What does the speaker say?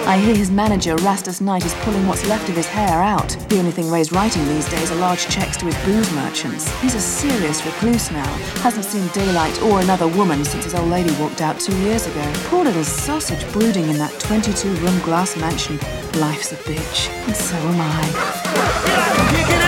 I hear his manager, Rastus Knight, is pulling what's left of his hair out. The only thing Ray's writing these days are large checks to his booze merchants. He's a serious recluse now. Hasn't seen daylight or another woman since his old lady walked out 2 years ago. Poor little sausage brooding in that 22-room glass mansion. Life's a bitch, and so am I.